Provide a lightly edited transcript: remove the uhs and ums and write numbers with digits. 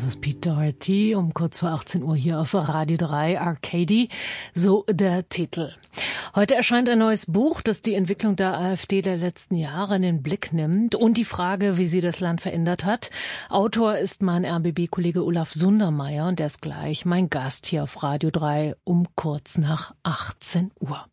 Das ist Pete Doherty um kurz vor 18 Uhr hier auf Radio 3 Arcady, so der Titel. Heute erscheint ein neues Buch, das die Entwicklung der AfD der letzten Jahre in den Blick nimmt und die Frage, wie sie das Land verändert hat. Autor ist mein RBB-Kollege Olaf Sundermeier und der ist gleich mein Gast hier auf Radio 3 um kurz nach 18 Uhr.